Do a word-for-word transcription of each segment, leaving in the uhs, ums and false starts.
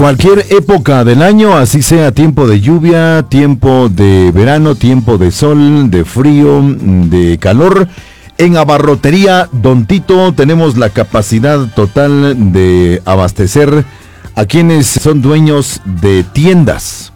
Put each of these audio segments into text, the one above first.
Cualquier época del año, así sea tiempo de lluvia, tiempo de verano, tiempo de sol, de frío, de calor. En Abarrotería Don Tito tenemos la capacidad total de abastecer a quienes son dueños de tiendas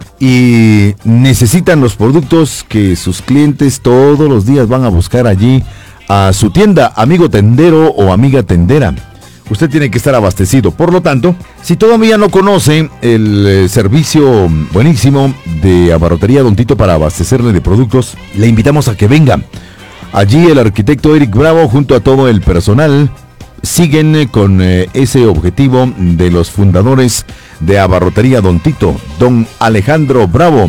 y necesitan los productos que sus clientes todos los días van a buscar allí a su tienda. Amigo tendero o amiga tendera, usted tiene que estar abastecido. Por lo tanto, si todavía no conoce el eh, servicio buenísimo de Abarrotería Don Tito para abastecerle de productos, le invitamos a que venga. Allí el arquitecto Eric Bravo junto a todo el personal siguen eh, con eh, ese objetivo de los fundadores de Abarrotería Don Tito, don Alejandro Bravo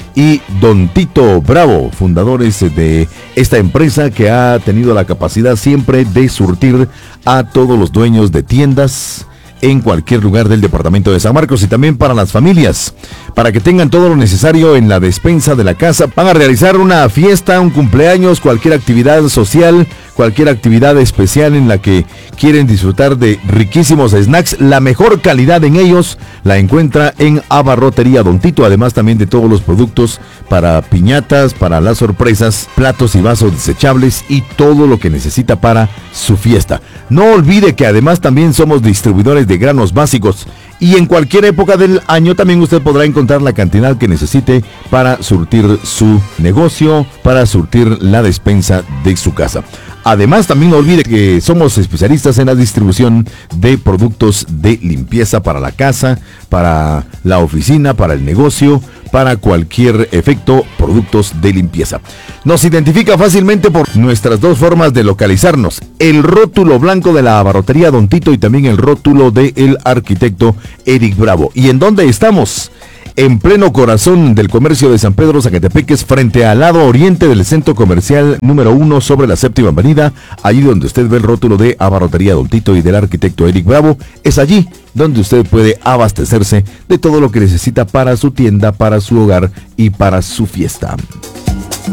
y don Tito Bravo, fundadores de esta empresa que ha tenido la capacidad siempre de surtir a todos los dueños de tiendas en cualquier lugar del departamento de San Marcos y también para las familias, para que tengan todo lo necesario en la despensa de la casa. Van a realizar una fiesta, un cumpleaños, cualquier actividad social, cualquier actividad especial en la que quieren disfrutar de riquísimos snacks. La mejor calidad en ellos la encuentra en Abarrotería Don Tito, además también de todos los productos para piñatas, para las sorpresas, platos y vasos desechables y todo lo que necesita para su fiesta. No olvide que además también somos distribuidores de granos básicos y en cualquier época del año también usted podrá encontrar la cantidad que necesite para surtir su negocio, para surtir la despensa de su casa. Además, también no olvide que somos especialistas en la distribución de productos de limpieza para la casa, para la oficina, para el negocio, para cualquier efecto, productos de limpieza. Nos identifica fácilmente por nuestras dos formas de localizarnos: el rótulo blanco de la Abarrotería Don Tito y también el rótulo del arquitecto Eric Bravo. ¿Y en dónde estamos? En pleno corazón del comercio de San Pedro Zacatepeques, frente al lado oriente del centro comercial número uno sobre la séptima avenida, allí donde usted ve el rótulo de Abarrotería Don Tito y del arquitecto Eric Bravo, es allí donde usted puede abastecerse de todo lo que necesita para su tienda, para su hogar y para su fiesta.